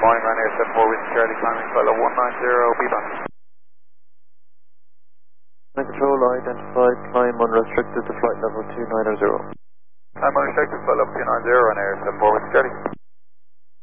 morning, Ryanair 74 with Charlie climbing flight level 190, B-bound. Control identified, climb unrestricted to flight level 290. Climb unrestricted, flight level 290, Ryanair 74 with Charlie.